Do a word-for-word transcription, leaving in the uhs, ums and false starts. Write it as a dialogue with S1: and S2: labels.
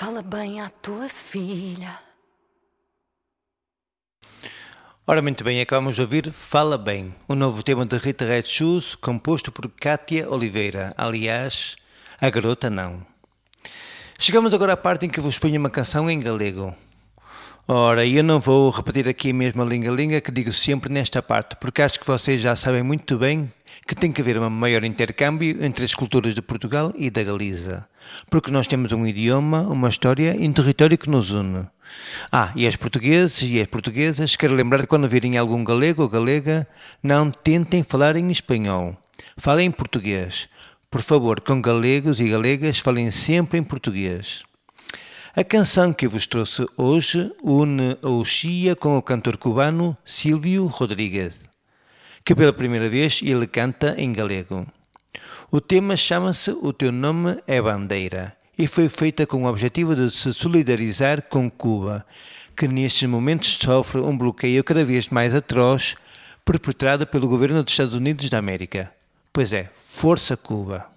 S1: Fala bem à tua filha.
S2: Ora, muito bem, acabamos de ouvir Fala Bem, o novo tema de Rita Red Shoes, composto por Cátia Oliveira, aliás, a garota não. Chegamos agora à parte em que vos ponho uma canção em galego. Ora, eu não vou repetir aqui a mesma linga-linga que digo sempre nesta parte, porque acho que vocês já sabem muito bem que tem que haver um maior intercâmbio entre as culturas de Portugal e da Galiza, porque nós temos um idioma, uma história e um território que nos une. Ah, e as portugueses e as portuguesas, quero lembrar que quando virem algum galego ou galega, não tentem falar em espanhol, falem em português. Por favor, com galegos e galegas, falem sempre em português. A canção que eu vos trouxe hoje une a Uxia com o cantor cubano Silvio Rodríguez, que pela primeira vez ele canta em galego. O tema chama-se O Teu Nome é Bandeira e foi feita com o objetivo de se solidarizar com Cuba, que nestes momentos sofre um bloqueio cada vez mais atroz perpetrado pelo governo dos Estados Unidos da América. Pois é, força Cuba!